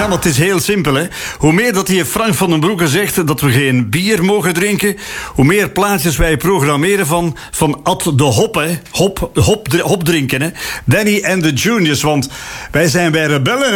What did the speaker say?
Ja, maar het is heel simpel, hè. Hoe meer dat hier Frank van den Broeke zegt dat we geen bier mogen drinken, hoe meer plaatjes wij programmeren van Ad de Hop, hè. Hop drinken, hè. Danny en de Juniors, want wij zijn bij Rebellen, hè.